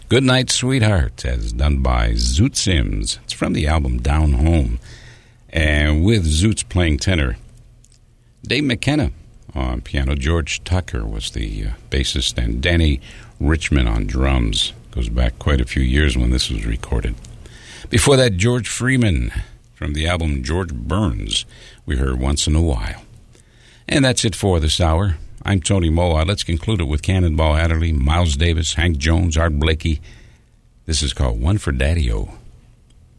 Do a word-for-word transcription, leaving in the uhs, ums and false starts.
Good Night, Sweetheart, as done by Zoot Sims. It's from the album Down Home. And with Zoots playing tenor, Dave McKenna on piano. George Tucker was the uh, bassist, and Danny Richmond on drums. Goes back quite a few years when this was recorded. Before that, George Freeman from the album George Burns. We heard Once in a While. And that's it for this hour. I'm Tony Moa. Let's conclude it with Cannonball Adderley, Miles Davis, Hank Jones, Art Blakey. This is called One for Daddy-O.